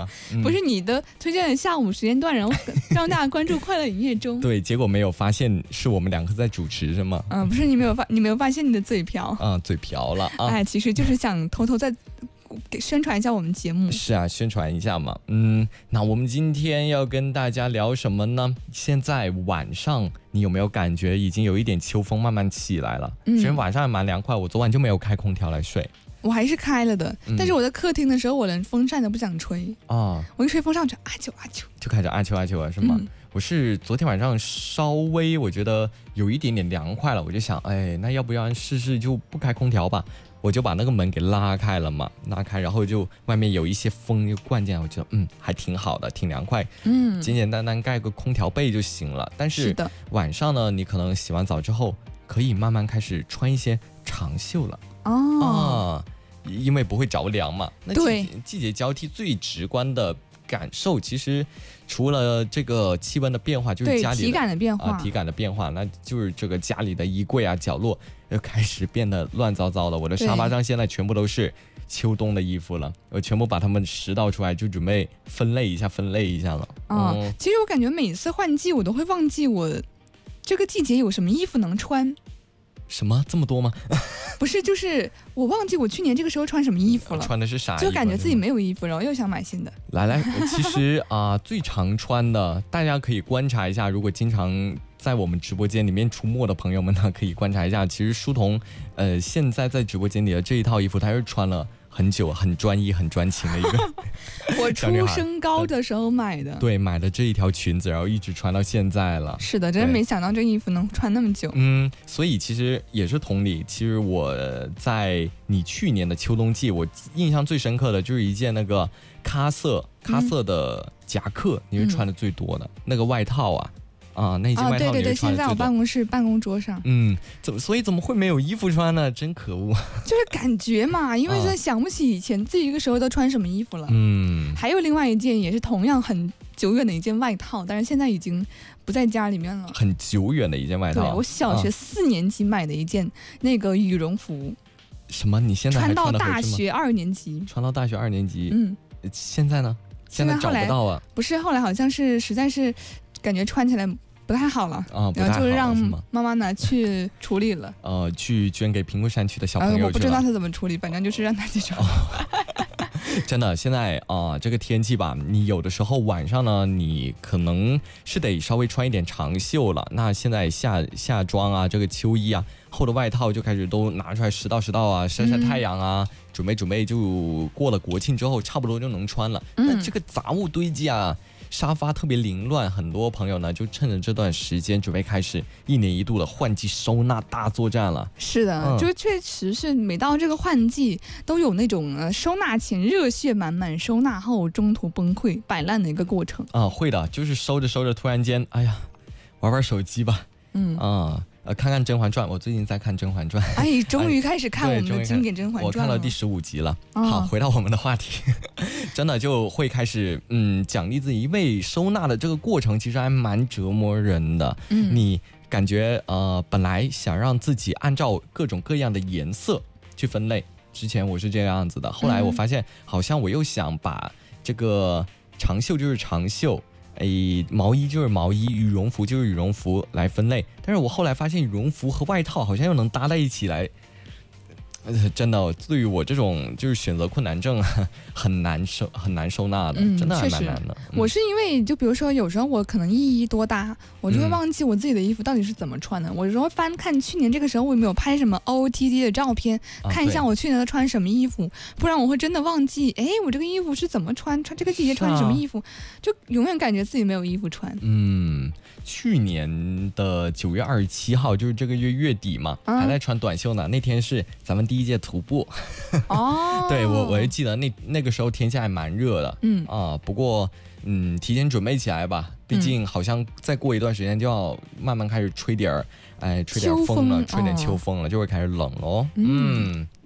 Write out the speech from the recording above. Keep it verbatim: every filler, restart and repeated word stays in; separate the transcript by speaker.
Speaker 1: 嗯、
Speaker 2: 不是你的推荐的下午时间段，然后让大家关注快乐营业中。
Speaker 1: 对，结果没有发现是我们两个在主持是吗？
Speaker 2: 嗯、呃，不是，你没有发，你没有发现你的嘴瓢
Speaker 1: 啊，嘴瓢了啊！
Speaker 2: 哎，其实就是想偷偷在给宣传一下我们节目。
Speaker 1: 是啊，宣传一下嘛。嗯，那我们今天要跟大家聊什么呢？现在晚上你有没有感觉已经有一点秋风慢慢起来了？嗯，其实晚上还蛮凉快，我昨晚就没有开空调来睡。
Speaker 2: 我还是开了的，嗯、但是我在客厅的时候，我连风扇都不想吹啊，我一吹风扇就啊啾啊啾，
Speaker 1: 就开始啊啾啊啾啊，是吗？嗯、我是昨天晚上稍微我觉得有一点点凉快了，我就想，哎，那要不要试试就不开空调吧？我就把那个门给拉开了嘛，拉开，然后就外面有一些风就灌进来，我觉得嗯还挺好的，挺凉快，嗯，简简单单盖个空调被就行了。但是晚上呢，你可能洗完澡之后，可以慢慢开始穿一些长袖了哦。啊，因为不会着凉嘛。那季季节交替最直观的感受，其实除了这个气温的变化，就是家里的
Speaker 2: 体感的变化、
Speaker 1: 呃、体感的变化，那就是这个家里的衣柜啊、角落又开始变得乱糟糟了。我的沙发上现在全部都是秋冬的衣服了，我全部把它们拾到出来，就准备分类一下，分类一下了。
Speaker 2: 啊、嗯，其实我感觉每次换季，我都会忘记我这个季节有什么衣服能穿。
Speaker 1: 什么这么多吗？
Speaker 2: 不是，就是我忘记我去年这个时候穿什么衣服了，
Speaker 1: 穿的是啥衣服？
Speaker 2: 就感觉自己没有衣服，然后又想买新的。
Speaker 1: 来来，其实啊、呃，最常穿的，大家可以观察一下。如果经常在我们直播间里面出没的朋友们呢，可以观察一下。其实书童，呃，现在在直播间里的这一套衣服，他是穿了很久，很专一、很专情的一个。
Speaker 2: 我初升高的时候买的，
Speaker 1: 对，买的这一条裙子，然后一直穿到现在了。
Speaker 2: 是的，真是没想到这衣服能穿那么久。
Speaker 1: 嗯，所以其实也是同理。其实我在你去年的秋冬季，我印象最深刻的就是一件那个咖色咖色的夹克，你是穿的最多的、嗯、那个外套啊。啊，那一件外套、哦、
Speaker 2: 对对对，现在我办公室办公桌上，
Speaker 1: 嗯，怎么所以怎么会没有衣服穿呢？真可恶！
Speaker 2: 就是感觉嘛，因为在想不起以前自己这个时候都穿什么衣服了。
Speaker 1: 嗯，
Speaker 2: 还有另外一件也是同样很久远的一件外套，但是现在已经不在家里面了。
Speaker 1: 很久远的一件外套，
Speaker 2: 对，我小学四年级买的一件、啊、那个羽绒服。
Speaker 1: 什么？你现在还
Speaker 2: 穿到大学二年级？
Speaker 1: 穿到大学二年级？
Speaker 2: 嗯，
Speaker 1: 现在呢？现在找不到啊？
Speaker 2: 不是，后来好像是实在是感觉穿起来不太好了
Speaker 1: 啊，
Speaker 2: 然后就是让妈妈拿去处理了，
Speaker 1: 呃，去捐给贫困山区的小朋友去了、
Speaker 2: 呃、我不知道他怎么处理，反正就是让他去穿。哦、
Speaker 1: 真的，现在啊、呃，这个天气吧，你有的时候晚上呢，你可能是得稍微穿一点长袖了。那现在夏夏装啊，这个秋衣啊，厚的外套就开始都拿出来拾到拾到啊，晒晒太阳啊，嗯、准备准备就过了国庆之后，差不多就能穿了。嗯、那这个杂物堆积啊。沙发特别凌乱，很多朋友呢就趁着这段时间准备开始一年一度的换季收纳大作战了。
Speaker 2: 是的，嗯、就确实是每到这个换季都有那种呃收纳前热血满满，收纳后中途崩溃摆烂的一个过程
Speaker 1: 啊，会的，就是收着收着突然间，哎呀，玩玩手机吧，嗯啊。呃，看看《甄嬛传》，我最近在看《甄嬛传》。
Speaker 2: 哎，终于开始看我们的经典《甄嬛传》了。
Speaker 1: 我看了第十五集了。哦、好，回到我们的话题，真的就会开始嗯奖励自己，因为收纳的这个过程其实还蛮折磨人的。嗯，你感觉呃本来想让自己按照各种各样的颜色去分类，之前我是这个样子的，后来我发现好像我又想把这个长袖就是长袖。哎，毛衣就是毛衣，羽绒服就是羽绒服来分类，但是我后来发现羽绒服和外套好像又能搭在一起来，呃，真的，对于我这种就是选择困难症很难收很难收纳的，嗯、真的还蛮难的。
Speaker 2: 嗯、我是因为就比如说有时候我可能一衣多搭，我就会忘记我自己的衣服到底是怎么穿的。嗯、我有时候翻看去年这个时候我有没有拍什么 O O T D 的照片，啊、看一下我去年都穿什么衣服，不然我会真的忘记，哎，我这个衣服是怎么穿，穿这个季节穿什么衣服，啊、就永远感觉自己没有衣服穿。
Speaker 1: 嗯，去年的九月二十七号，就是这个月月底嘛，啊、还在穿短袖呢。那天是咱们第一届徒步。哦，对我我还记得那那个时候天气还蛮热的。嗯啊，不过嗯，提前准备起来吧，毕竟好像再过一段时间就要慢慢开始吹点儿，哎，吹点风了，吹点秋风了，就会开始冷喽。嗯。